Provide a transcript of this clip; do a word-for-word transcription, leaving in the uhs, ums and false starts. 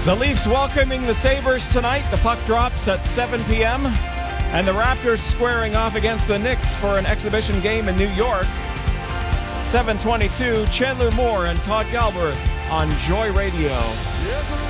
The Leafs welcoming the Sabres tonight. The puck drops at seven p.m. And the Raptors squaring off against the Knicks for an exhibition game in New York. seven twenty-two, Chandler Moore and Todd Galbraith on Joy Radio.